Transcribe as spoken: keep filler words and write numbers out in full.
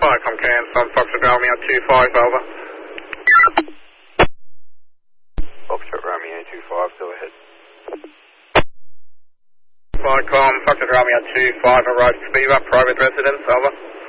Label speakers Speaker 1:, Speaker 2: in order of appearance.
Speaker 1: Viacom Cam from Foxtrot Romeo two five, over.
Speaker 2: Foxtrot Romeo two five, go ahead.
Speaker 1: Viacom, Foxtrot Romeo two five, arrived at Speedway, private residence, over.